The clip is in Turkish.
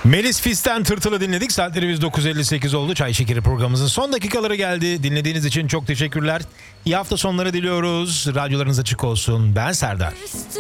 Melis Fis'ten Tırtılı dinledik. Saatlerimiz 9.58 oldu. Çay Şekeri programımızın son dakikaları geldi. Dinlediğiniz için çok teşekkürler. İyi hafta sonları diliyoruz. Radyolarınız açık olsun. Ben Serdar.